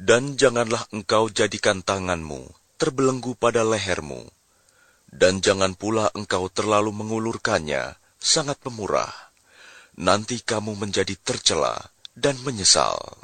Dan janganlah engkau jadikan tanganmu terbelenggu pada lehermu, dan jangan pula engkau terlalu mengulurkannya sangat pemurah. Nanti kamu menjadi tercela dan menyesal.